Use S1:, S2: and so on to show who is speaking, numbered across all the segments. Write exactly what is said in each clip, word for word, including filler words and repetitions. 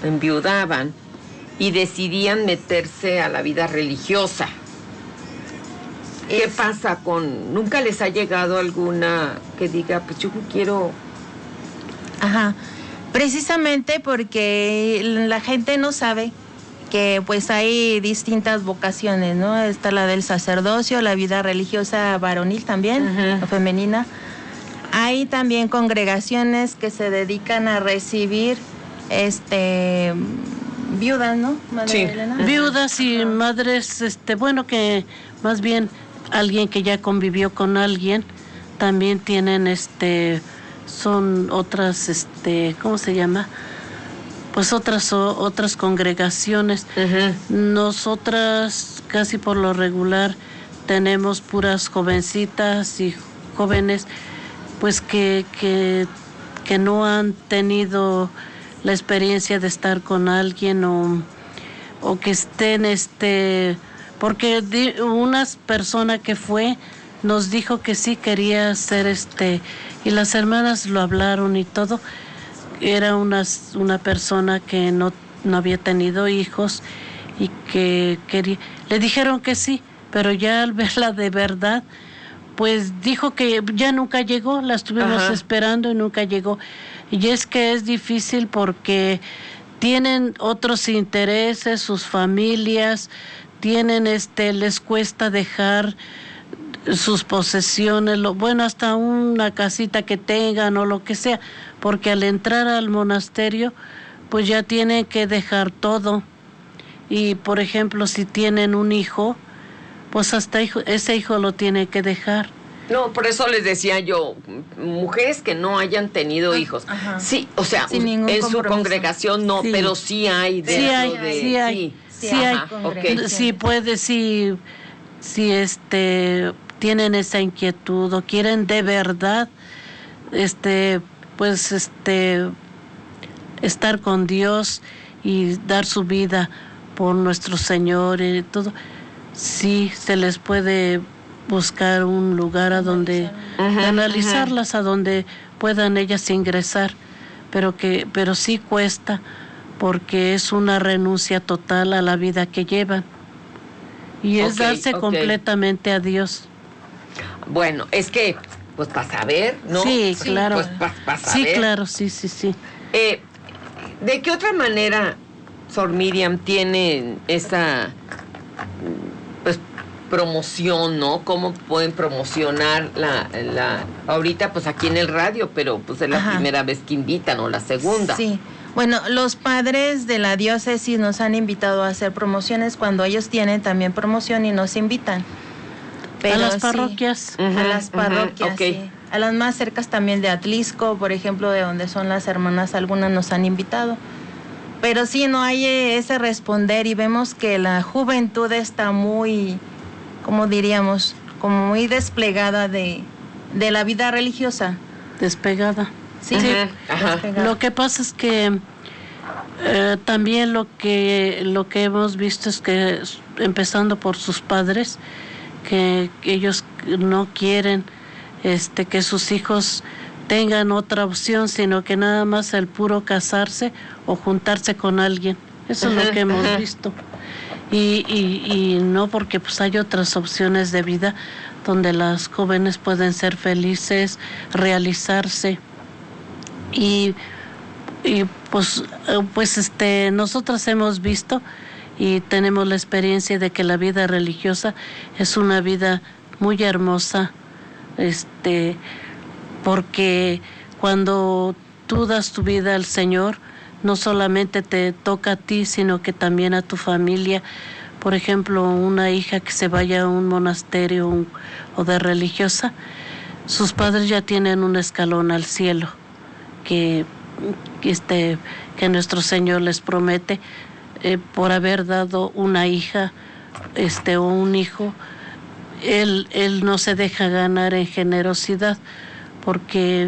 S1: enviudaban y decidían meterse a la vida religiosa. ¿Qué es... pasa con...? ¿Nunca les ha llegado alguna que diga, pues yo quiero...?
S2: Ajá, precisamente porque la gente no sabe que pues hay distintas vocaciones, ¿no? Está la del sacerdocio, la vida religiosa varonil también, uh-huh. o femenina. Hay también congregaciones que se dedican a recibir este viudas, ¿no? Madre
S3: sí,
S2: Elena.
S3: Viudas y Ajá. madres, este, bueno, que más bien alguien que ya convivió con alguien, también tienen este, son otras, este, ¿cómo se llama? Pues otras o, otras congregaciones. Uh-huh. Nosotras casi por lo regular tenemos puras jovencitas y jóvenes pues que, que, que no han tenido la experiencia de estar con alguien o, o que estén, este, porque di, una persona que fue nos dijo que sí quería ser, este, y las hermanas lo hablaron y todo. Era una, una persona que no, no había tenido hijos y que quería, le dijeron que sí, pero ya al verla de verdad, pues dijo que ya nunca llegó, la estuvimos Ajá. esperando y nunca llegó. Y es que es difícil porque tienen otros intereses, sus familias, tienen este, les cuesta dejar sus posesiones, lo, bueno, hasta una casita que tengan o lo que sea, porque al entrar al monasterio, pues ya tienen que dejar todo. Y, por ejemplo, si tienen un hijo, pues hasta hijo, ese hijo lo tiene que dejar.
S1: No, por eso les decía yo, mujeres que no hayan tenido ah, hijos. Ajá. Sí, o sea, en su congregación no, sí. pero sí hay.
S3: Sí hay, de, sí hay, sí, sí, sí hay. Okay. Sí puede, sí, sí, este, tienen esa inquietud o quieren de verdad, este, pues, este, estar con Dios y dar su vida por nuestro Señor y todo. Sí, se les puede buscar un lugar a donde ajá, analizarlas, ajá. a donde puedan ellas ingresar, pero que, pero sí cuesta, porque es una renuncia total a la vida que llevan y es okay, darse okay. completamente a Dios.
S1: Bueno, es que, pues para saber, ¿no?
S3: Sí, claro.
S1: Pues para pa saber.
S3: Sí, claro, sí, sí, sí.
S1: Eh, ¿De qué otra manera, Sor Miriam, tiene esa, pues, promoción, ¿no? ¿Cómo pueden promocionar la, la, ahorita pues aquí en el radio, pero pues es la Ajá. primera vez que invitan o la segunda?
S2: Sí, bueno, los padres de la diócesis nos han invitado a hacer promociones cuando ellos tienen también promoción y nos invitan.
S3: Pero a las parroquias.
S2: Sí, uh-huh, a las parroquias, uh-huh, okay. sí. A las más cercas también de Atlisco, por ejemplo, de donde son las hermanas, algunas nos han invitado. Pero sí, no hay ese responder y vemos que la juventud está muy, como diríamos, como muy desplegada de, de la vida religiosa.
S3: Despegada.
S2: Sí,
S3: sí.
S2: Ajá. Despegada.
S3: Lo que pasa es que eh, también lo que, lo que hemos visto es que, empezando por sus padres, que, que ellos no quieren este, que sus hijos tengan otra opción, sino que nada más el puro casarse o juntarse con alguien. Eso ajá, es lo que hemos ajá. visto. Y, y, y no porque pues hay otras opciones de vida donde las jóvenes pueden ser felices, realizarse. Y, y pues, pues este, nosotras hemos visto y tenemos la experiencia de que la vida religiosa es una vida muy hermosa, este, porque cuando tú das tu vida al Señor, no solamente te toca a ti, sino que también a tu familia. Por ejemplo, una hija que se vaya a un monasterio un, o de religiosa, sus padres ya tienen un escalón al cielo que, que, este, que nuestro Señor les promete eh, por haber dado una hija este, o un hijo. Él, él no se deja ganar en generosidad, porque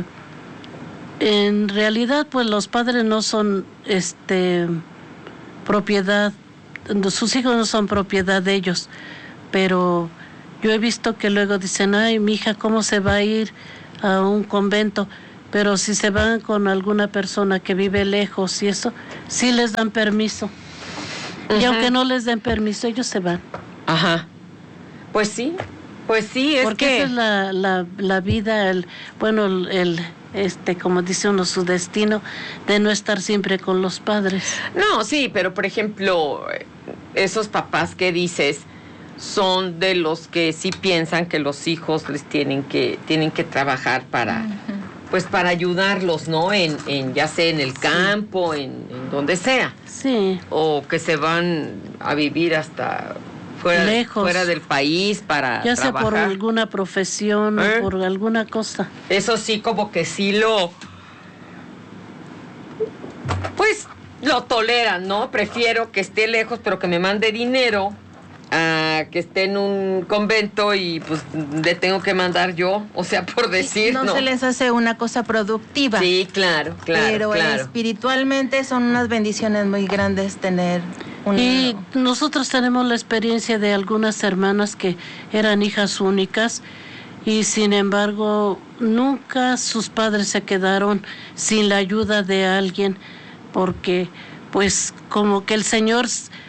S3: en realidad pues los padres no son este propiedad, sus hijos no son propiedad de ellos, pero yo he visto que luego dicen, ay, mi hija, ¿cómo se va a ir a un convento? pero si se van con alguna persona que vive lejos y eso, sí les dan permiso. Uh-huh. Y aunque no les den permiso, ellos se van.
S1: Ajá. Pues sí, pues sí, es
S3: porque
S1: que...
S3: esa es la, la, la vida, el, bueno, el, el, este, como dice uno, su destino de no estar siempre con los padres.
S1: No, sí, pero por ejemplo, esos papás que dices son de los que sí piensan que los hijos les tienen que, tienen que trabajar para... Uh-huh. Pues para ayudarlos, ¿no? En, en ya sea en el campo, sí. en, en donde sea.
S3: Sí.
S1: O que se van a vivir hasta fuera,
S3: lejos,
S1: fuera del país para
S3: ya
S1: trabajar.
S3: sea por alguna profesión ¿Eh? o por alguna cosa.
S1: Eso sí, como que sí lo... Pues lo toleran, ¿no? Prefiero que esté lejos, pero que me mande dinero a que esté en un convento y pues le tengo que mandar yo, o sea, por decir,
S2: no,
S1: no
S2: se les hace una cosa productiva.
S1: Sí, claro, claro,
S2: pero
S1: claro.
S2: espiritualmente son unas bendiciones muy grandes tener un
S3: y
S2: niño.
S3: Nosotros tenemos la experiencia de algunas hermanas que eran hijas únicas y sin embargo nunca sus padres se quedaron sin la ayuda de alguien, porque pues como que el Señor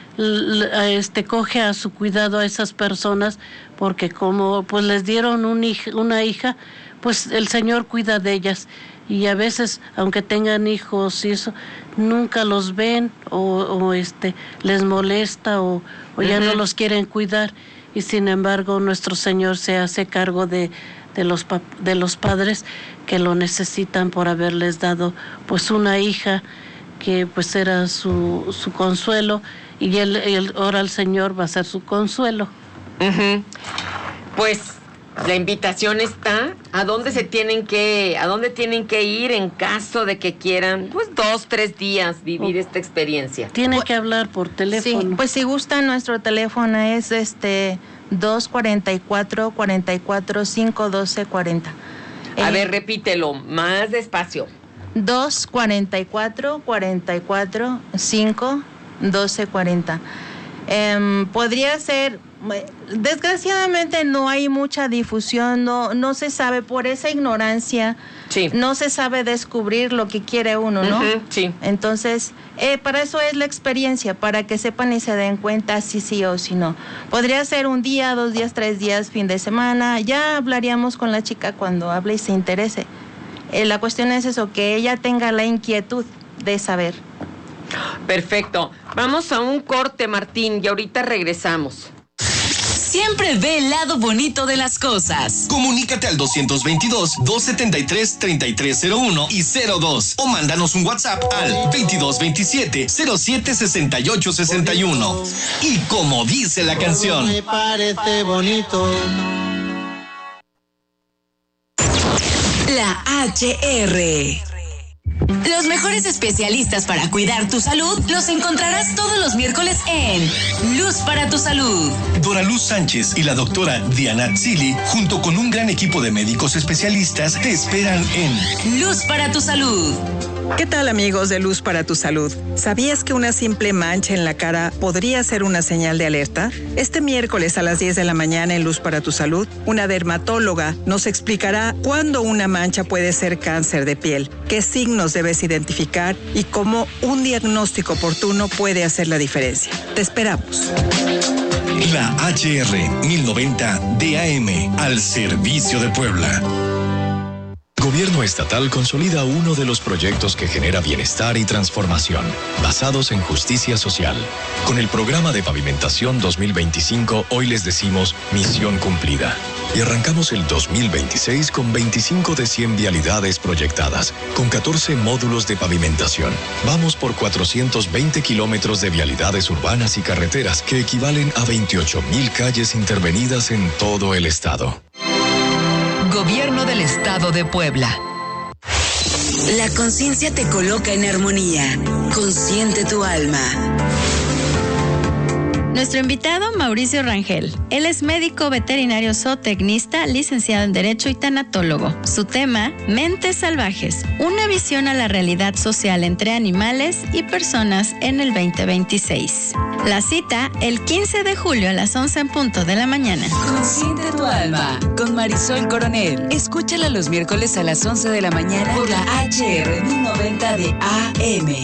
S3: este coge a su cuidado a esas personas, porque como pues les dieron un hija, una hija, pues el Señor cuida de ellas, y a veces aunque tengan hijos y eso nunca los ven o, o este les molesta o, o ya uh-huh. no los quieren cuidar, y sin embargo nuestro Señor se hace cargo de de los de los padres que lo necesitan por haberles dado pues una hija que pues era su su consuelo. Y él, él, ahora el Señor va a ser su consuelo.
S1: Uh-huh. Pues la invitación está. ¿A dónde se tienen que, a dónde tienen que ir en caso de que quieran, pues dos, tres días vivir oh. esta experiencia?
S3: Tienen que hablar por teléfono.
S2: Sí, pues si gustan, nuestro teléfono es este dos cuarenta y cuatro, cuarenta y cuatro, cinco doce cuarenta.
S1: A
S2: eh,
S1: ver, repítelo más despacio.
S2: dos cuarenta y cuatro, cuarenta y cuatro, cinco doce cuarenta. Eh, podría ser, desgraciadamente no hay mucha difusión, no, no se sabe por esa ignorancia, sí. no se sabe descubrir lo que quiere uno, ¿no?
S1: Uh-huh, sí.
S2: Entonces, eh, para eso es la experiencia, para que sepan y se den cuenta si sí o si no. Podría ser un día, dos días, tres días, fin de semana, ya hablaríamos con la chica cuando hable y se interese. Eh, la cuestión es eso, que ella tenga la inquietud de saber.
S1: Perfecto. Vamos a un corte, Martín, y ahorita regresamos.
S4: Siempre ve el lado bonito de las cosas.
S5: Comunícate al doscientos veintidós, doscientos setenta y tres, treinta y tres cero uno y cero dos o mándanos un WhatsApp al veintidós veintisiete, cero siete sesenta y ocho sesenta y uno. Y como dice la canción,
S6: me parece bonito.
S4: La H R. Los mejores especialistas para cuidar tu salud los encontrarás todos los miércoles en Luz para tu Salud.
S5: Dora Luz Sánchez y la doctora Diana Tzili, junto con un gran equipo de médicos especialistas, te esperan en
S4: Luz para tu Salud.
S7: ¿Qué tal, amigos de Luz para tu Salud? ¿Sabías que una simple mancha en la cara podría ser una señal de alerta? Este miércoles a las diez de la mañana en Luz para tu Salud, una dermatóloga nos explicará cuándo una mancha puede ser cáncer de piel, qué signos debes identificar y cómo un diagnóstico oportuno puede hacer la diferencia. Te esperamos.
S5: La H R mil noventa D A M, al servicio de Puebla.
S8: Gobierno estatal consolida uno de los proyectos que genera bienestar y transformación, basados en justicia social. Con el programa de pavimentación dos mil veinticinco, hoy les decimos misión cumplida. Y arrancamos el dos mil veintiséis con veinticinco de cien vialidades proyectadas, con catorce módulos de pavimentación. Vamos por cuatrocientos veinte kilómetros de vialidades urbanas y carreteras, que equivalen a veintiocho mil calles intervenidas en todo el estado.
S4: Gobierno del Estado de Puebla. La conciencia te coloca en armonía. Consciente tu alma.
S9: Nuestro invitado, Mauricio Rangel. Él es médico veterinario zootecnista, licenciado en Derecho y tanatólogo. Su tema, Mentes Salvajes, una visión a la realidad social entre animales y personas en el veinte veintiséis. La cita el quince de julio a las once en punto de la mañana.
S4: Consiente tu alma con Marisol Coronel. Escúchala los miércoles a las once de la mañana por la H R mil noventa de A M.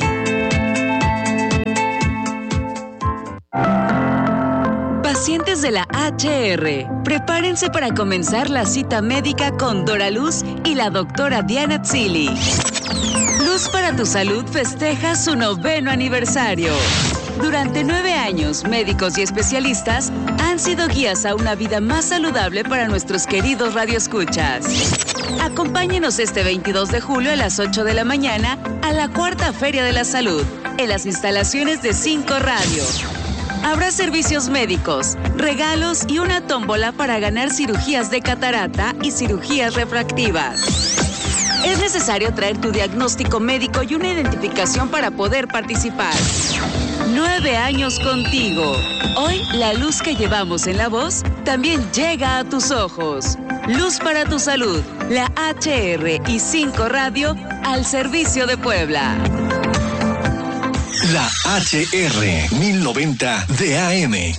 S4: Pacientes de la H R, prepárense para comenzar la cita médica con Dora Luz y la doctora Diana Tzili. Luz para tu Salud festeja su noveno aniversario. Durante nueve años, médicos y especialistas han sido guías a una vida más saludable para nuestros queridos radioescuchas. Acompáñenos este veintidós de julio a las ocho de la mañana a la Cuarta Feria de la Salud, en las instalaciones de Cinco Radio. Habrá servicios médicos, regalos y una tómbola para ganar cirugías de catarata y cirugías refractivas. Es necesario traer tu diagnóstico médico y una identificación para poder participar. Nueve años contigo. Hoy, la luz que llevamos en la voz también llega a tus ojos. Luz para tu Salud, la H R y Cinco Radio al servicio de Puebla.
S5: La H R mil noventa de A M.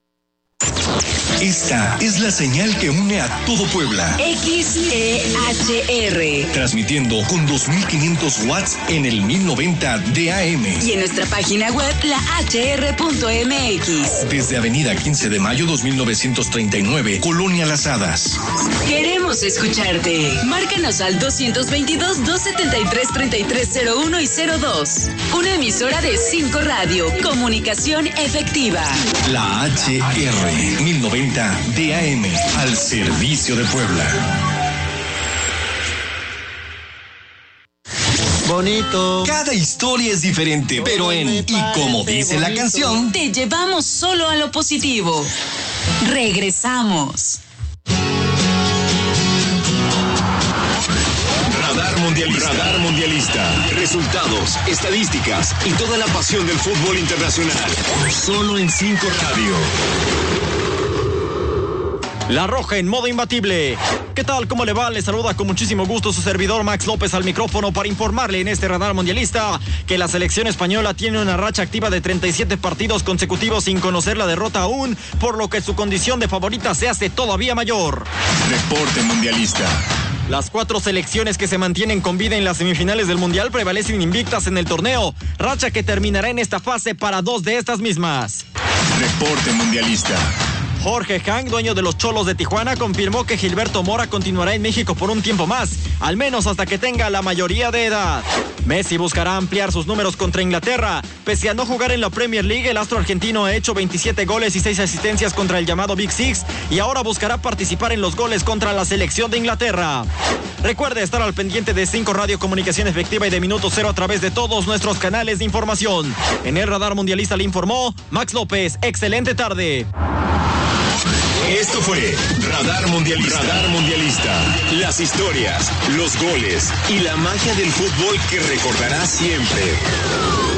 S5: Esta es la señal que une a todo Puebla.
S4: X E H R.
S5: Transmitiendo con dos mil quinientos watts en el mil noventa de A M.
S4: Y en nuestra página web, la H R punto M X.
S5: Desde Avenida quince de mayo dos mil novecientos treinta y nueve, Colonia Las Hadas.
S4: Queremos escucharte. Márcanos al dos dos dos, dos siete tres, tres tres cero uno y cero dos. Una emisora de Cinco Radio. Comunicación efectiva.
S5: La H R mil noventa de A M, al servicio de Puebla.
S6: Bonito.
S5: Cada historia es diferente, pero en Y como dice la canción,
S4: te llevamos solo a lo positivo. Regresamos.
S8: Radar Mundialista. Radar Mundialista. Resultados, estadísticas y toda la pasión del fútbol internacional. Solo en Cinco Radio.
S10: La Roja en modo imbatible. ¿Qué tal? ¿Cómo le va? Le saluda con muchísimo gusto su servidor Max López al micrófono para informarle en este Radar Mundialista que la selección española tiene una racha activa de treinta y siete partidos consecutivos sin conocer la derrota aún, por lo que su condición de favorita se hace todavía mayor.
S8: Reporte Mundialista.
S10: Las cuatro selecciones que se mantienen con vida en las semifinales del Mundial prevalecen invictas en el torneo, racha que terminará en esta fase para dos de estas mismas.
S8: Reporte Mundialista.
S10: Jorge Hank, dueño de los Cholos de Tijuana, confirmó que Gilberto Mora continuará en México por un tiempo más, al menos hasta que tenga la mayoría de edad. Messi buscará ampliar sus números contra Inglaterra. Pese a no jugar en la Premier League, el astro argentino ha hecho veintisiete goles y seis asistencias contra el llamado Big Six y ahora buscará participar en los goles contra la selección de Inglaterra. Recuerde estar al pendiente de Cinco Radio, comunicación efectiva y de minuto cero a través de todos nuestros canales de información. En el Radar Mundialista le informó Max López. Excelente tarde.
S8: Esto fue Radar Mundialista. Radar Mundialista. Las historias, los goles y la magia del fútbol que recordarás siempre.